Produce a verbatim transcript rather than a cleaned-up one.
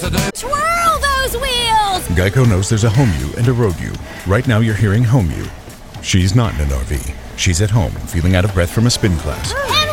Twirl those wheels! Geico knows there's a home you and a road you. Right now you're hearing home you. She's not in an R V. She's at home, feeling out of breath from a spin class. And